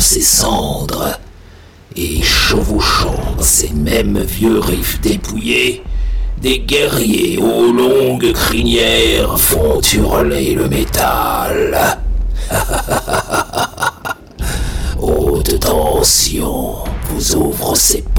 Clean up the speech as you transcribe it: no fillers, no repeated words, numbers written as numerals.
ses cendres, et chevauchant ces mêmes vieux riffs dépouillés, des guerriers aux longues crinières font hurler le métal. Haute tension vous ouvre ses